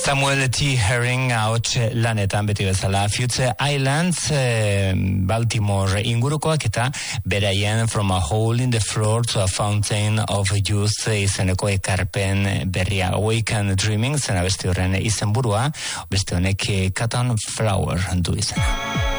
Samuel T. Herring ahots lanetan beti bezala Future Islands, Baltimore ingurukoak eta beraien From a Hole in the Floor to a Fountain of Youth izeneko ekarpen berria. Awaken Dreaming zena beste horren izenburua, beste honek Cotton Flower du izena.